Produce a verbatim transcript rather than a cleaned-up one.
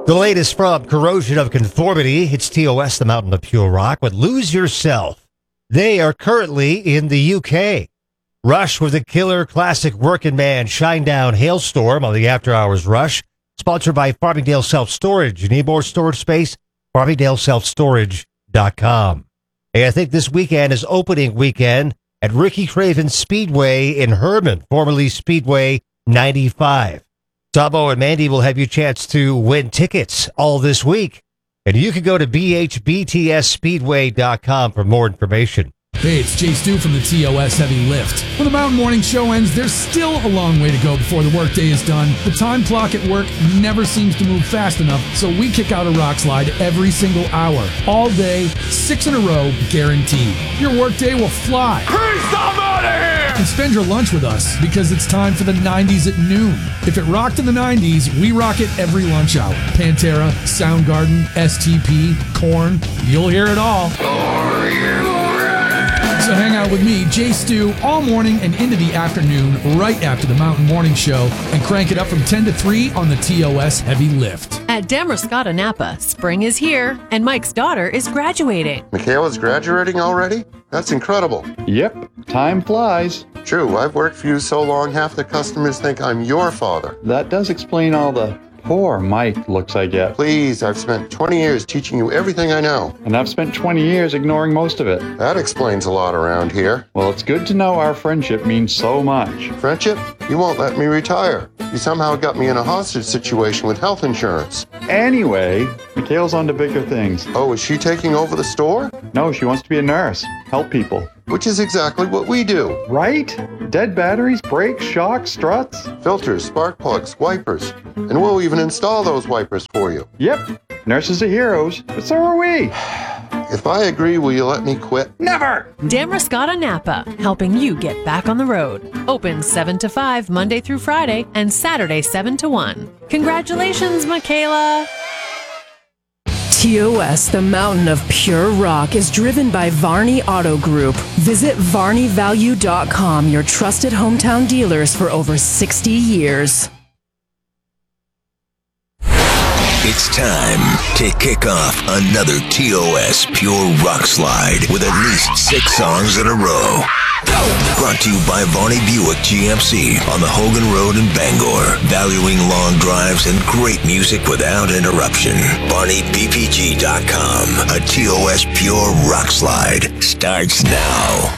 The latest from Corrosion of Conformity. It's T O S, the Mountain of Pure Rock, with Lose Yourself. They are currently in the U K. Rush with the killer classic Working Man Shinedown Hailstorm on the After Hours Rush. Sponsored by Farmingdale Self Storage. You need more storage space? Farmingdale Self Storage dot com. Hey, I think this weekend is opening weekend at Ricky Craven Speedway in Herman, formerly Speedway ninety-five. Tomo and Mandy will have you a chance to win tickets all this week. And you can go to B H B T S speedway dot com for more information. Hey, it's Jay Stu from the T O S Heavy Lift. When the Mountain Morning Show ends, there's still a long way to go before the workday is done. The time clock at work never seems to move fast enough, so we kick out a rock slide every single hour. All day, six in a row, guaranteed. Your workday will fly. Please, I'm out of here! And spend your lunch with us, because it's time for the nineties at noon. If it rocked in the nineties, we rock it every lunch hour. Pantera, Soundgarden, S T P, Korn, you'll hear it all. Are you So hang out with me, Jay Stu, all morning and into the afternoon, right after the Mountain Morning Show, and crank it up from ten to three on the T O S Heavy Lift. At Damascotta Napa, spring is here, and Mike's daughter is graduating. Michaela's graduating already? That's incredible. Yep, time flies. True, I've worked for you so long, half the customers think I'm your father. That does explain all the poor Mike looks I get. Please, I've spent twenty years teaching you everything I know. And I've spent twenty years ignoring most of it. That explains a lot around here. Well, it's good to know our friendship means so much. Friendship? You won't let me retire. You somehow got me in a hostage situation with health insurance. Anyway, Mikhail's on to bigger things. Oh, is she taking over the store? No, she wants to be a nurse. Help people. Which is exactly what we do. Right? Dead batteries, brakes, shocks, struts. Filters, spark plugs, wipers. And we'll even install those wipers for you. Yep. Nurses are heroes, but so are we. If I agree, will you let me quit? Never! Damascotta Napa, helping you get back on the road. Open seven to five Monday through Friday and Saturday seven to one. Congratulations, Michaela! T O S, the Mountain of Pure Rock, is driven by Varney Auto Group. Visit varney value dot com, your trusted hometown dealers for over sixty years. It's time to kick off another T O S Pure Rock Slide with at least six songs in a row. Brought to you by Varney Buick G M C on the Hogan Road in Bangor. Valuing long drives and great music without interruption. Varney B P G dot com. A T O S Pure Rock Slide starts now.